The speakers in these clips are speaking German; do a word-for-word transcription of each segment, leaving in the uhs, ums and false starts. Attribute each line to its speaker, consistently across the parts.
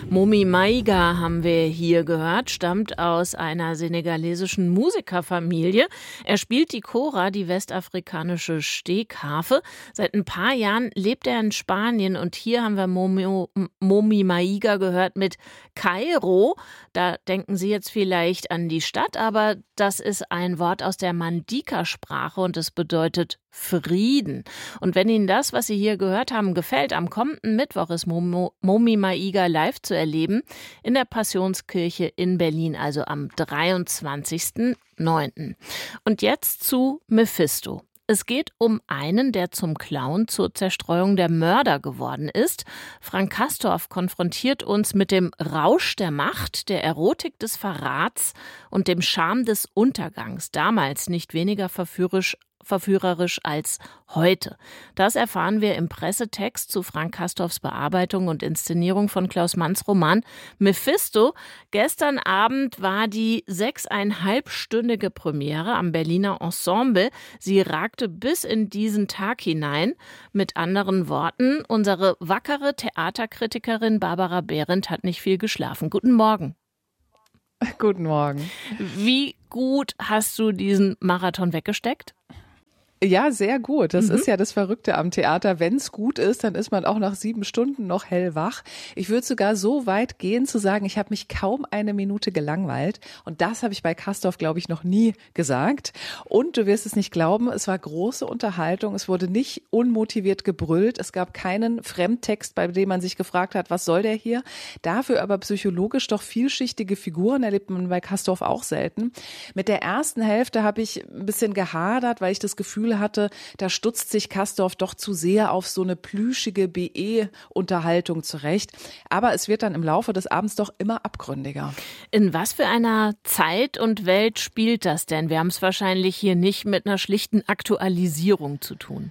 Speaker 1: Momi Maiga haben wir hier gehört, stammt aus einer senegalesischen Musikerfamilie. Er spielt die Kora, die westafrikanische Stegharfe. Seit ein paar Jahren lebt er in Spanien und hier haben wir Momi, Momi Maiga gehört mit Kairo. Da denken Sie jetzt vielleicht an die Stadt, aber das ist ein Wort aus der Mandika-Sprache und es bedeutet Frieden. Und wenn Ihnen das, was Sie hier gehört haben, gefällt, am kommenden Mittwoch ist Momo, Momi Maiga live zu erleben in der Passionskirche in Berlin, also am dreiundzwanzigsten neunten Und jetzt zu Mephisto. Es geht um einen, der zum Clown zur Zerstreuung der Mörder geworden ist. Frank Castorf konfrontiert uns mit dem Rausch der Macht, der Erotik des Verrats und dem Charme des Untergangs. Damals nicht weniger verführerisch verführerisch als heute. Das erfahren wir im Pressetext zu Frank Castorfs Bearbeitung und Inszenierung von Klaus Manns Roman Mephisto. Gestern Abend war die sechseinhalbstündige Premiere am Berliner Ensemble. Sie ragte bis in diesen Tag hinein. Mit anderen Worten, unsere wackere Theaterkritikerin Barbara Behrendt hat nicht viel geschlafen. Guten Morgen.
Speaker 2: Guten Morgen.
Speaker 1: Wie gut hast du diesen Marathon weggesteckt?
Speaker 2: Ja, sehr gut. Das
Speaker 1: Mhm.
Speaker 2: ist ja das Verrückte am Theater. Wenn es gut ist, dann ist man auch nach sieben Stunden noch hellwach. Ich würde sogar so weit gehen zu sagen, ich habe mich kaum eine Minute gelangweilt. Und das habe ich bei Castorf, glaube ich, noch nie gesagt. Und du wirst es nicht glauben, es war große Unterhaltung. Es wurde nicht unmotiviert gebrüllt. Es gab keinen Fremdtext, bei dem man sich gefragt hat, was soll der hier? Dafür aber psychologisch doch vielschichtige Figuren erlebt man bei Castorf auch selten. Mit der ersten Hälfte habe ich ein bisschen gehadert, weil ich das Gefühl hatte, da stutzt sich Castorf doch zu sehr auf so eine plüschige B E-Unterhaltung zurecht. Aber es wird dann im Laufe des Abends doch immer abgründiger.
Speaker 1: In was für einer Zeit und Welt spielt das denn? Wir haben es wahrscheinlich hier nicht mit einer schlichten Aktualisierung zu tun.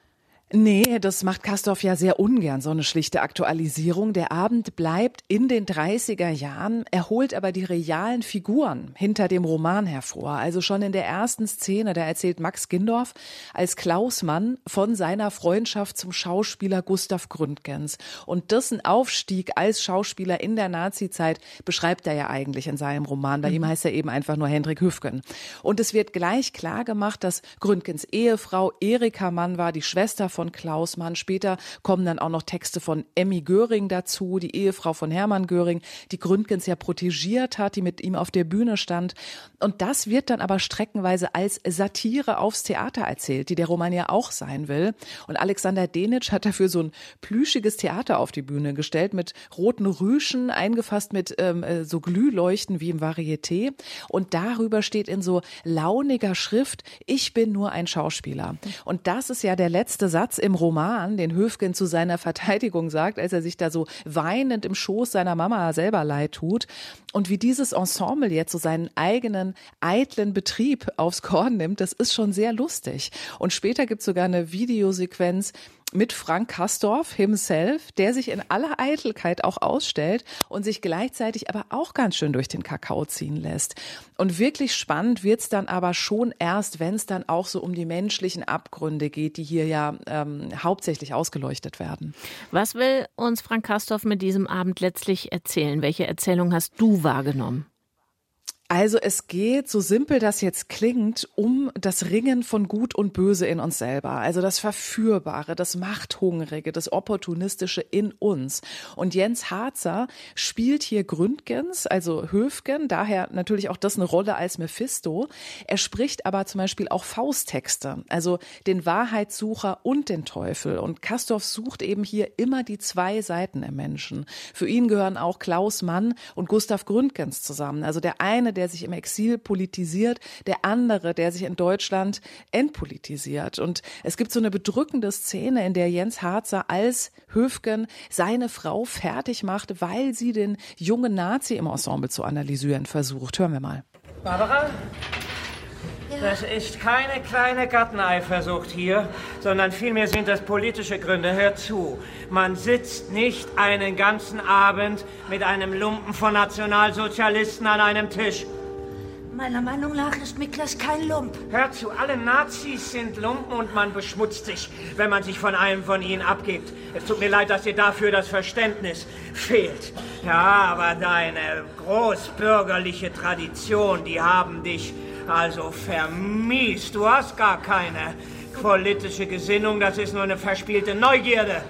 Speaker 2: Nee, das macht Castorf ja sehr ungern, so eine schlichte Aktualisierung. Der Abend bleibt in den dreißiger Jahren, er holt aber die realen Figuren hinter dem Roman hervor. Also schon in der ersten Szene, da erzählt Max Gindorf als Klaus Mann von seiner Freundschaft zum Schauspieler Gustav Gründgens. Und dessen Aufstieg als Schauspieler in der Nazizeit beschreibt er ja eigentlich in seinem Roman. Bei mhm. ihm heißt er eben einfach nur Hendrik Hüfgen. Und es wird gleich klar gemacht, dass Gründgens Ehefrau Erika Mann war, die Schwester von von Klaus Mann. Später kommen dann auch noch Texte von Emmy Göring dazu, die Ehefrau von Hermann Göring, die Gründgens ja protegiert hat, die mit ihm auf der Bühne stand. Und das wird dann aber streckenweise als Satire aufs Theater erzählt, die der Roman ja auch sein will. Und Alexander Denitsch hat dafür so ein plüschiges Theater auf die Bühne gestellt mit roten Rüschen, eingefasst mit ähm, so Glühleuchten wie im Varieté. Und darüber steht in so launiger Schrift: Ich bin nur ein Schauspieler. Und das ist ja der letzte Satz im Roman, den Hüfgen zu seiner Verteidigung sagt, als er sich da so weinend im Schoß seiner Mama selber leid tut. Und wie dieses Ensemble jetzt so seinen eigenen eitlen Betrieb aufs Korn nimmt, das ist schon sehr lustig. Und später gibt es sogar eine Videosequenz mit Frank Castorf himself, der sich in aller Eitelkeit auch ausstellt und sich gleichzeitig aber auch ganz schön durch den Kakao ziehen lässt. Und wirklich spannend wird's dann aber schon erst, wenn es dann auch so um die menschlichen Abgründe geht, die hier ja ähm, hauptsächlich ausgeleuchtet werden.
Speaker 1: Was will uns Frank Castorf mit diesem Abend letztlich erzählen? Welche Erzählung hast du wahrgenommen?
Speaker 2: Also es geht, so simpel das jetzt klingt, um das Ringen von Gut und Böse in uns selber. Also das Verführbare, das Machthungrige, das Opportunistische in uns. Und Jens Harzer spielt hier Gründgens, also Hüfgen, daher natürlich auch das eine Rolle als Mephisto. Er spricht aber zum Beispiel auch Fausttexte, also den Wahrheitssucher und den Teufel. Und Castorf sucht eben hier immer die zwei Seiten im Menschen. Für ihn gehören auch Klaus Mann und Gustav Gründgens zusammen. Also der eine, der sich im Exil politisiert, der andere, der sich in Deutschland entpolitisiert. Und es gibt so eine bedrückende Szene, in der Jens Harzer als Hüfgen seine Frau fertig macht, weil sie den jungen Nazi im Ensemble zu analysieren versucht. Hören wir mal.
Speaker 3: Barbara?
Speaker 4: Ja.
Speaker 3: Das ist keine kleine Garteneifersucht hier, sondern vielmehr sind das politische Gründe. Hör zu, man sitzt nicht einen ganzen Abend mit einem Lumpen von Nationalsozialisten an einem Tisch.
Speaker 4: Meiner Meinung nach ist Miklas kein Lump.
Speaker 3: Hör zu, alle Nazis sind Lumpen und man beschmutzt sich, wenn man sich von einem von ihnen abgibt. Es tut mir leid, dass dir dafür das Verständnis fehlt. Ja, aber deine großbürgerliche Tradition, die haben dich also vermiest. Du hast gar keine politische Gesinnung, das ist nur eine verspielte Neugierde.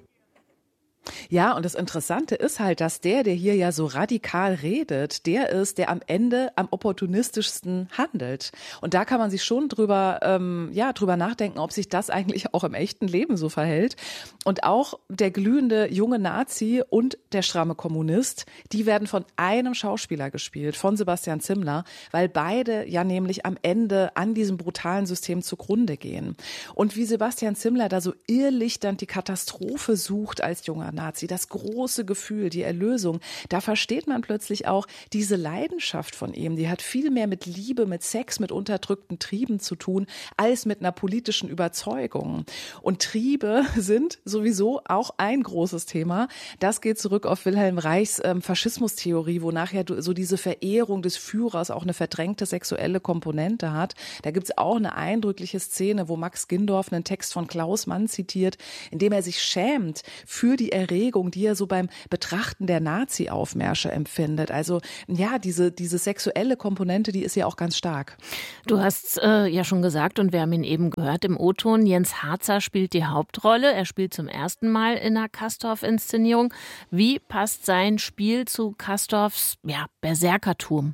Speaker 2: Ja, und das Interessante ist halt, dass der, der hier ja so radikal redet, der ist, der am Ende am opportunistischsten handelt. Und da kann man sich schon drüber, ähm, ja, drüber nachdenken, ob sich das eigentlich auch im echten Leben so verhält. Und auch der glühende junge Nazi und der stramme Kommunist, die werden von einem Schauspieler gespielt, von Sebastian Zimmler, weil beide ja nämlich am Ende an diesem brutalen System zugrunde gehen. Und wie Sebastian Zimmler da so irrlichternd die Katastrophe sucht als junger Nazi, das große Gefühl, die Erlösung, da versteht man plötzlich auch diese Leidenschaft von ihm. Die hat viel mehr mit Liebe, mit Sex, mit unterdrückten Trieben zu tun, als mit einer politischen Überzeugung. Und Triebe sind sowieso auch ein großes Thema. Das geht zurück auf Wilhelm Reichs ähm, Faschismustheorie, wo nachher so diese Verehrung des Führers auch eine verdrängte sexuelle Komponente hat. Da gibt's auch eine eindrückliche Szene, wo Max Gindorf einen Text von Klaus Mann zitiert, in dem er sich schämt für die Erregung, die er so beim Betrachten der Nazi-Aufmärsche empfindet. Also ja, diese, diese sexuelle Komponente, die ist ja auch ganz stark.
Speaker 1: Du hast äh, ja schon gesagt und wir haben ihn eben gehört im O-Ton, Jens Harzer spielt die Hauptrolle. Er spielt zum ersten Mal in einer Castorf-Inszenierung. Wie passt sein Spiel zu Castorfs ja, Berserkertum?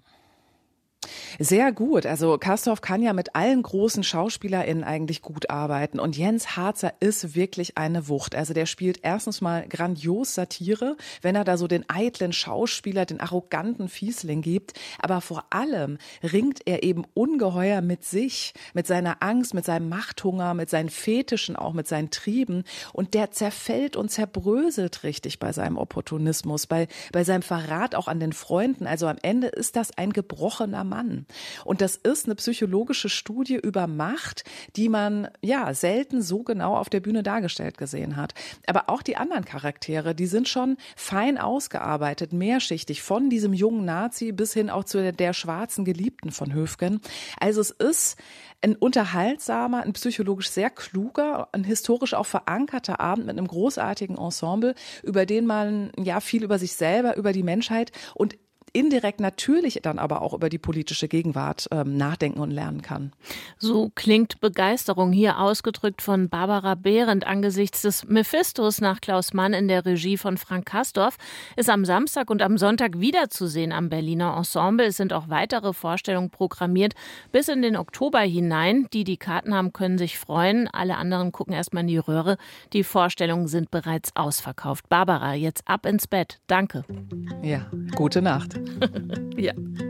Speaker 2: Sehr gut. Also Castorf kann ja mit allen großen SchauspielerInnen eigentlich gut arbeiten. Und Jens Harzer ist wirklich eine Wucht. Also der spielt erstens mal grandios Satire, wenn er da so den eitlen Schauspieler, den arroganten Fiesling gibt. Aber vor allem ringt er eben ungeheuer mit sich, mit seiner Angst, mit seinem Machthunger, mit seinen Fetischen, auch mit seinen Trieben. Und der zerfällt und zerbröselt richtig bei seinem Opportunismus, bei, bei seinem Verrat auch an den Freunden. Also am Ende ist das ein gebrochener Mann. Und das ist eine psychologische Studie über Macht, die man ja selten so genau auf der Bühne dargestellt gesehen hat. Aber auch die anderen Charaktere, die sind schon fein ausgearbeitet, mehrschichtig, von diesem jungen Nazi bis hin auch zu der, der schwarzen Geliebten von Höfgen. Also es ist ein unterhaltsamer, ein psychologisch sehr kluger, ein historisch auch verankerter Abend mit einem großartigen Ensemble, über den man ja viel über sich selber, über die Menschheit und indirekt natürlich dann aber auch über die politische Gegenwart ähm, nachdenken und lernen kann.
Speaker 1: So klingt Begeisterung hier ausgedrückt von Barbara Behrendt angesichts des Mephistos nach Klaus Mann in der Regie von Frank Castorf. Ist am Samstag und am Sonntag wiederzusehen am Berliner Ensemble. Es sind auch weitere Vorstellungen programmiert bis in den Oktober hinein. Die, die Karten haben, können sich freuen. Alle anderen gucken erstmal in die Röhre. Die Vorstellungen sind bereits ausverkauft. Barbara, jetzt ab ins Bett. Danke.
Speaker 2: Ja, gute Nacht.
Speaker 1: Ja.